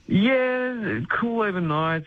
Yeah, cool overnight.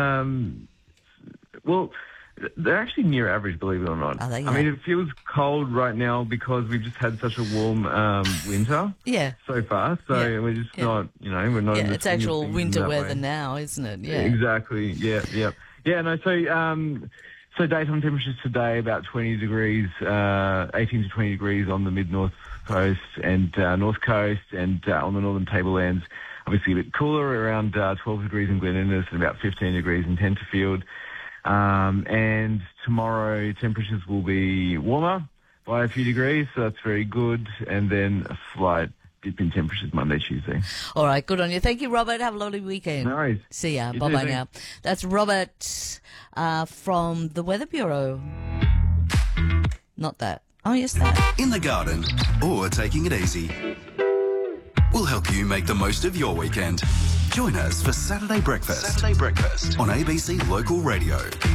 Well, they're actually near average, believe it or not. Are they? Yeah. I mean, it feels cold right now because we've just had such a warm winter so far. So we're just not, we're not in the it's actual season winter that weather way. now, isn't it? Yeah. Exactly. Yeah. Yeah, no, so daytime temperatures today about 20 degrees, 18 to 20 degrees on the mid-north coast and north coast, and on the northern tablelands, obviously a bit cooler, around 12 degrees in Glen Innes and about 15 degrees in Tenterfield. And tomorrow temperatures will be warmer by a few degrees, so that's very good, and then a slight dip in temperatures Monday, Tuesday. All right, good on you. Thank you, Robert. Have a lovely weekend. No worries. See ya. You Bye-bye too, now. That's Robert from the Weather Bureau. Not that. Oh, yes, that. In the garden or taking it easy. We'll help you make the most of your weekend. Join us for Saturday Breakfast on ABC Local Radio.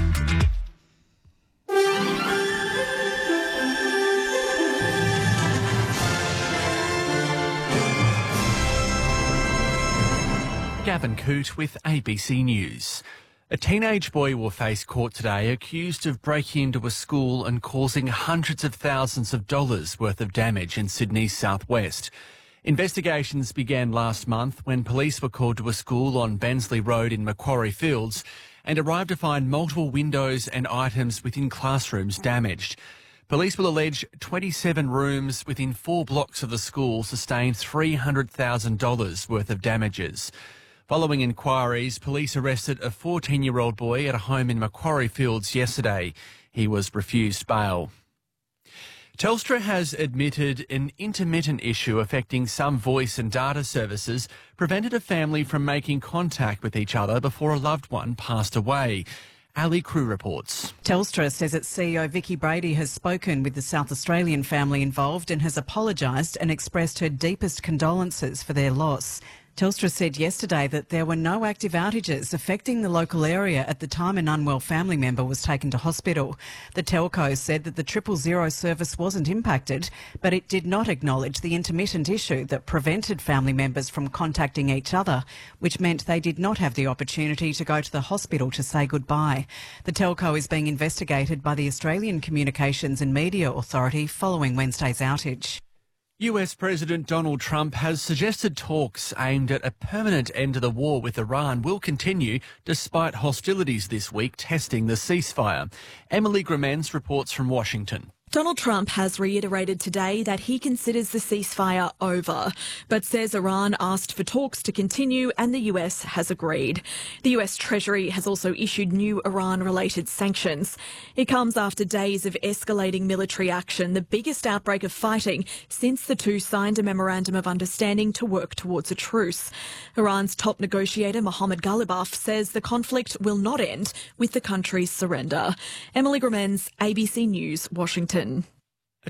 Gavin Coote with ABC News. A teenage boy will face court today accused of breaking into a school and causing hundreds of thousands of dollars worth of damage in Sydney's southwest. Investigations began last month when police were called to a school on Bensley Road in Macquarie Fields and arrived to find multiple windows and items within classrooms damaged. Police will allege 27 rooms within 4 blocks of the school sustained $300,000 worth of damages. Following inquiries, police arrested a 14-year-old boy at a home in Macquarie Fields yesterday. He was refused bail. Telstra has admitted an intermittent issue affecting some voice and data services prevented a family from making contact with each other before a loved one passed away. Ali Crew reports. Telstra says its CEO Vicky Brady has spoken with the South Australian family involved and has apologised and expressed her deepest condolences for their loss. Telstra said yesterday that there were no active outages affecting the local area at the time an unwell family member was taken to hospital. The telco said that the 000 service wasn't impacted, but it did not acknowledge the intermittent issue that prevented family members from contacting each other, which meant they did not have the opportunity to go to the hospital to say goodbye. The telco is being investigated by the Australian Communications and Media Authority following Wednesday's outage. US President Donald Trump has suggested talks aimed at a permanent end to the war with Iran will continue despite hostilities this week testing the ceasefire. Emily Gramens reports from Washington. Donald Trump has reiterated today that he considers the ceasefire over, but says Iran asked for talks to continue and the US has agreed. The US Treasury has also issued new Iran-related sanctions. It comes after days of escalating military action, the biggest outbreak of fighting since the two signed a memorandum of understanding to work towards a truce. Iran's top negotiator Mohammad Ghalibaf says the conflict will not end with the country's surrender. Emily Gramens, ABC News, Washington. A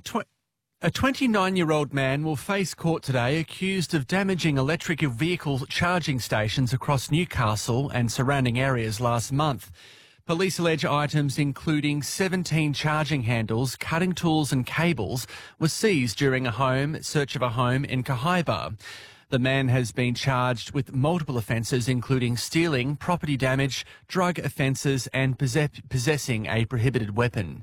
29-year-old man will face court today accused of damaging electric vehicle charging stations across Newcastle and surrounding areas last month. Police allege items including 17 charging handles, cutting tools and cables were seized during a search of a home in Cahaiba. The man has been charged with multiple offences including stealing, property damage, drug offences and possessing a prohibited weapon.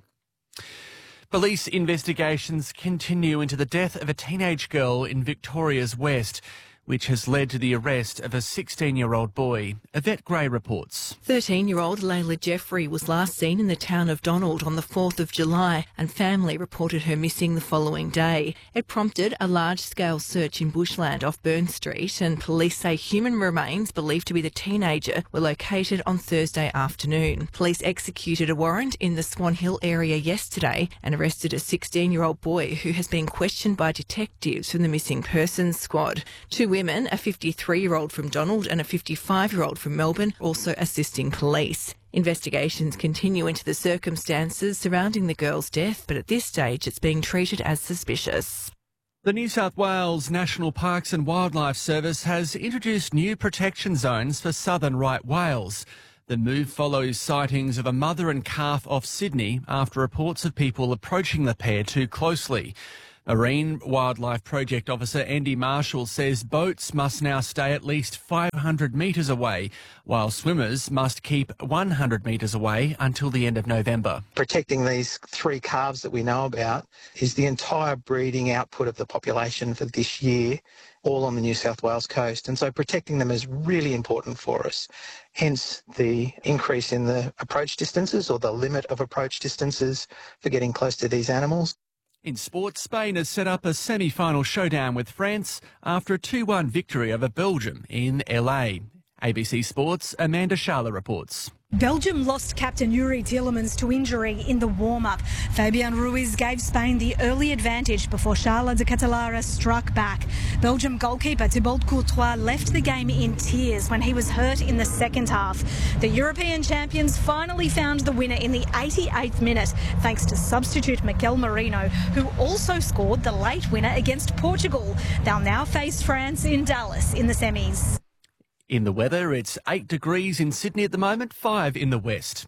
Police investigations continue into the death of a teenage girl in Victoria's West, which has led to the arrest of a 16-year-old boy. Yvette Gray reports. 13-year-old Layla Jeffrey was last seen in the town of Donald on the 4th of July and family reported her missing the following day. It prompted a large-scale search in bushland off Burn Street and police say human remains believed to be the teenager were located on Thursday afternoon. Police executed a warrant in the Swan Hill area yesterday and arrested a 16-year-old boy who has been questioned by detectives from the Missing Persons Squad. Two women, a 53-year-old from Donald and a 55-year-old from Melbourne, also assisting police. Investigations continue into the circumstances surrounding the girl's death, but at this stage it's being treated as suspicious. The New South Wales National Parks and Wildlife Service has introduced new protection zones for southern right whales. The move follows sightings of a mother and calf off Sydney after reports of people approaching the pair too closely. Marine Wildlife Project Officer Andy Marshall says boats must now stay at least 500 metres away, while swimmers must keep 100 metres away until the end of November. Protecting these 3 calves that we know about is the entire breeding output of the population for this year, all on the New South Wales coast. And so protecting them is really important for us. Hence the increase in the approach distances, or the limit of approach distances for getting close to these animals. In sports, Spain has set up a semi-final showdown with France after a 2-1 victory over Belgium in LA. ABC Sports' Amanda Sharla reports. Belgium lost captain Yuri Tielemans to injury in the warm-up. Fabian Ruiz gave Spain the early advantage before Charles de Catalara struck back. Belgium goalkeeper Thibaut Courtois left the game in tears when he was hurt in the second half. The European champions finally found the winner in the 88th minute, thanks to substitute Mikel Merino, who also scored the late winner against Portugal. They'll now face France in Dallas in the semis. In the weather, it's 8 degrees in Sydney at the moment, 5 in the west.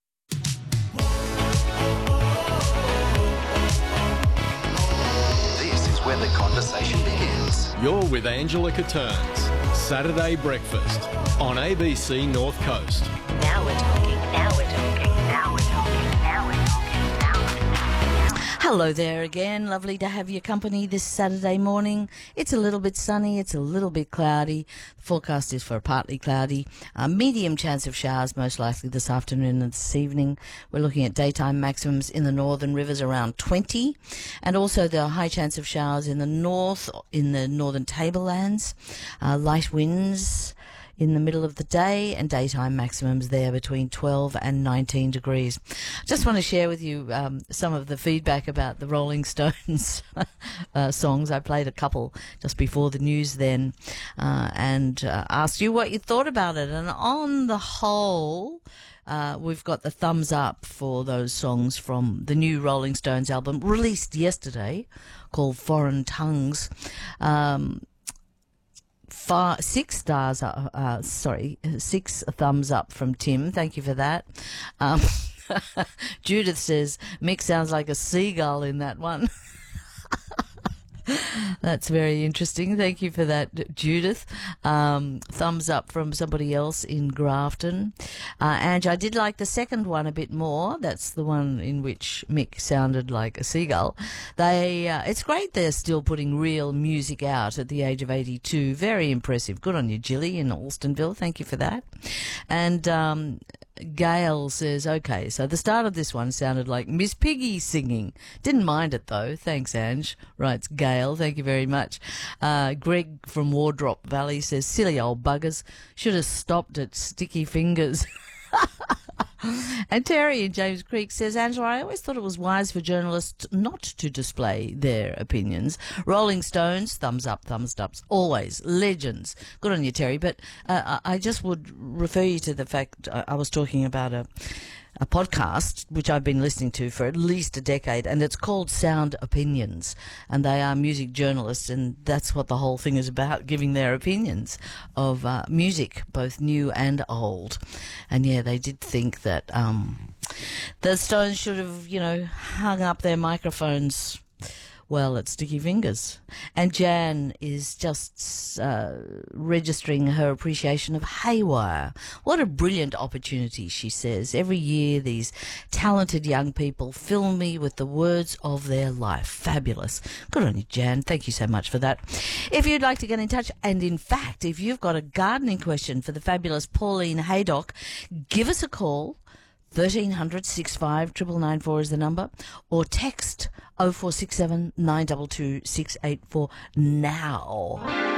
This is where the conversation begins. You're with Angela Catterns. Saturday Breakfast on ABC North Coast. Now we're talking, now we're talking, now we're talking, now we're talking, now we're talking. Hello there again. Lovely to have your company this Saturday morning. It's a little bit sunny. It's a little bit cloudy. The forecast is for partly cloudy. Medium chance of showers most likely this afternoon and this evening. We're looking at daytime maximums in the northern rivers around 20, and also the high chance of showers in the north, in the northern tablelands. Light winds in the middle of the day, and daytime maximums there between 12 and 19 degrees. Just want to share with you some of the feedback about the Rolling Stones songs. I played a couple just before the news then, and asked you what you thought about it. And on the whole, we've got the thumbs up for those songs from the new Rolling Stones album released yesterday called Foreign Tongues. 6 stars, 6 thumbs up from Tim. Thank you for that. Judith says, Mick sounds like a seagull in that one. That's very interesting. Thank you for that, Judith. Thumbs up from somebody else in Grafton. Ange, I did like the second one a bit more. That's the one in which Mick sounded like a seagull. It's great they're still putting real music out at the age of 82. Very impressive. Good on you, Jilly in Alstonville. Thank you for that. And Gail says, okay, so the start of this one sounded like Miss Piggy singing. Didn't mind it though. Thanks, Ange. Writes Gail. Thank you very much. Greg from Wardrop Valley says, silly old buggers. Should have stopped at Sticky Fingers. And Terry in James Creek says, Angela, I always thought it was wise for journalists not to display their opinions. Rolling Stones, thumbs up, thumbs ups, always. Legends. Good on you, Terry. But I just would refer you to the fact I was talking about a podcast which I've been listening to for at least a decade, and it's called Sound Opinions, and they are music journalists, and that's what the whole thing is about, giving their opinions of music, both new and old. And yeah, they did think that the Stones should have, hung up their microphones well at Sticky Fingers. And Jan is just registering her appreciation of Haywire. What a brilliant opportunity, she says. Every year these talented young people fill me with the words of their life. Fabulous. Good on you, Jan. Thank you so much for that. If you'd like to get in touch, and in fact, if you've got a gardening question for the fabulous Pauline Haydock, give us a call. 1300 65 9994 is the number, or text 0467 922 684 now.